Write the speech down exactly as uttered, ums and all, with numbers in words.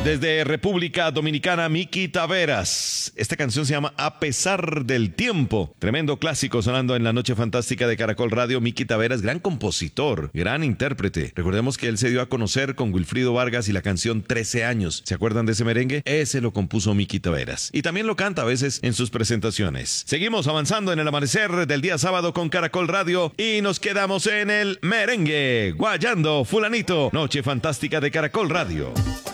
Desde República Dominicana, Miki Taveras. Esta canción se llama A pesar del tiempo. Tremendo clásico sonando en la noche fantástica de Caracol Radio. Miki Taveras, gran compositor, gran intérprete. Recordemos que él se dio a conocer con Wilfrido Vargas y la canción trece años. ¿Se acuerdan de ese merengue? Ese lo compuso Miki Taveras. Y también lo canta a veces en sus presentaciones. Seguimos avanzando en el amanecer del día sábado con Caracol Radio y nos quedamos en el merengue. Guayando Fulanito. Noche fantástica de Caracol Radio.